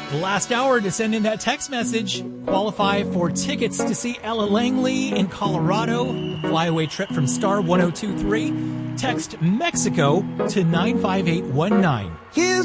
The last hour to send in that text message. Qualify for tickets to see Ella Langley in Colorado. Flyaway trip from Star 1023. Text Mexico to 95819.